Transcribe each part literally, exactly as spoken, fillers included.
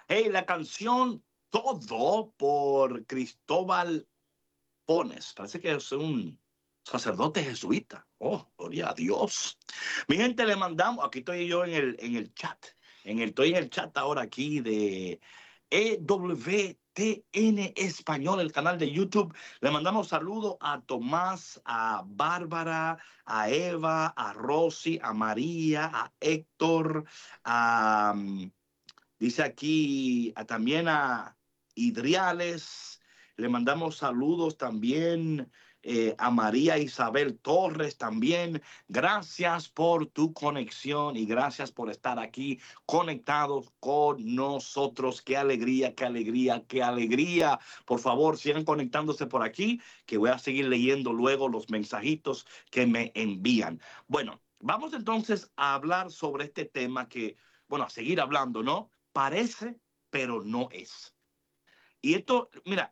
Hey, la canción Todo por Cristóbal Pones. Parece que es un sacerdote jesuita. Oh, gloria a Dios. Mi gente, le mandamos, aquí estoy yo en el, en el chat. En el, estoy en el chat ahora aquí de E W T N Español, el canal de YouTube. Le mandamos saludos a Tomás, a Bárbara, a Eva, a Rosy, a María, a Héctor, a... um, Dice aquí a, también a Idriales, le mandamos saludos también eh, a María Isabel Torres también. Gracias por tu conexión y gracias por estar aquí conectados con nosotros. Qué alegría, qué alegría, qué alegría. Por favor, sigan conectándose por aquí, que voy a seguir leyendo luego los mensajitos que me envían. Bueno, vamos entonces a hablar sobre este tema que, bueno, a seguir hablando, ¿no? Parece, pero no es. Y esto, mira,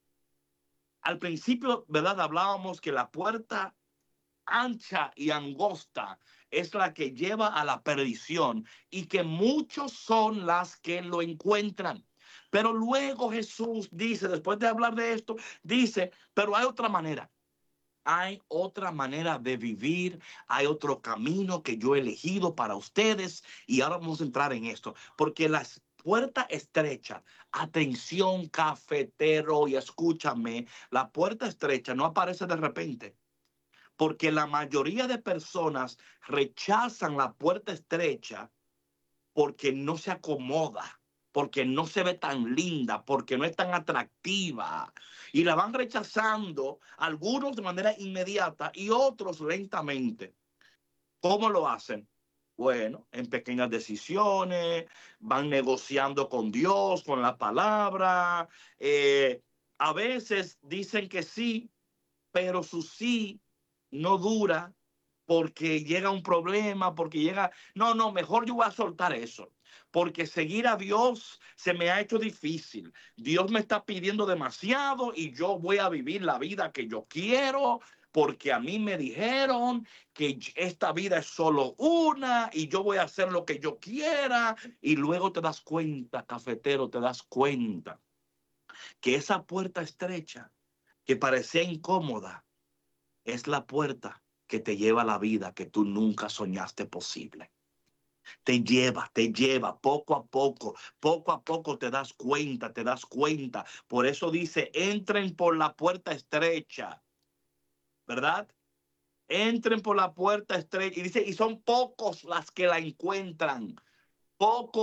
al principio, ¿verdad? Hablábamos que la puerta ancha y angosta es la que lleva a la perdición y que muchos son las que lo encuentran. Pero luego Jesús dice, después de hablar de esto, dice, pero hay otra manera. Hay otra manera de vivir, hay otro camino que yo he elegido para ustedes y ahora vamos a entrar en esto, porque las puerta estrecha, atención cafetero y escúchame, la puerta estrecha no aparece de repente, porque la mayoría de personas rechazan la puerta estrecha porque no se acomoda, porque no se ve tan linda, porque no es tan atractiva. Y la van rechazando, algunos de manera inmediata y otros lentamente. ¿Cómo lo hacen? Bueno, en pequeñas decisiones, van negociando con Dios, con la palabra. Eh, a veces dicen que sí, pero su sí no dura porque llega un problema, porque llega, no, no, mejor yo voy a soltar eso, porque seguir a Dios se me ha hecho difícil. Dios me está pidiendo demasiado y yo voy a vivir la vida que yo quiero, porque a mí me dijeron que esta vida es solo una y yo voy a hacer lo que yo quiera y luego te das cuenta, cafetero, te das cuenta que esa puerta estrecha que parecía incómoda es la puerta que te lleva a la vida que tú nunca soñaste posible. Te lleva, te lleva poco a poco, poco a poco te das cuenta, te das cuenta. Por eso dice, entren por la puerta estrecha, ¿verdad? Entren por la puerta estrecha. Y dice, y son pocos las que la encuentran. Pocos